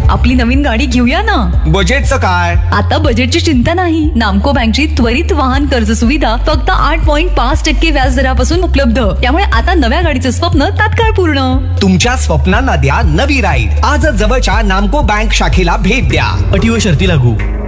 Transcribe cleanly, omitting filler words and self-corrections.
आपली नवीन गाडी घेऊया ना. बजेटचं काय? आता बजेटची चिंता नाही. नामको बँकची त्वरित वाहन कर्ज सुविधा फक्त 8.5% व्याज दरापासून उपलब्ध. त्यामुळे आता नव्या गाडीचं स्वप्न तात्काळ पूर्ण. तुमच्या स्वप्नांना द्या नवी राईड. आजच जवळच्या नामको बँक शाखेला भेट द्या. अटी व शर्ती लागू.